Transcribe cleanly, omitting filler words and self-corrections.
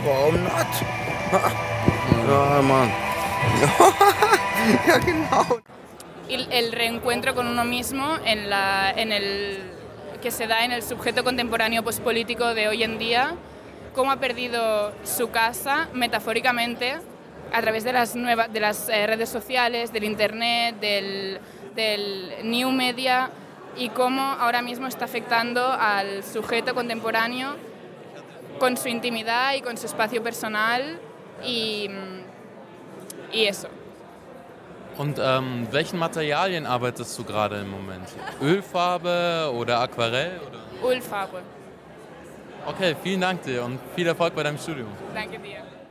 warum not? Ja, Mann. Ja, genau. El reencuentro con uno mismo que se da en el sujeto contemporáneo pospolítico de hoy en día, cómo ha perdido su casa metafóricamente a través de las redes sociales, del internet, del new media, y cómo ahora mismo está afectando al sujeto contemporáneo con su intimidad y con su espacio personal y eso. Und welchen Materialien arbeitest du gerade im Moment? Ölfarbe oder Aquarell? Oder? Ölfarbe. Okay, vielen Dank dir und viel Erfolg bei deinem Studium. Danke dir.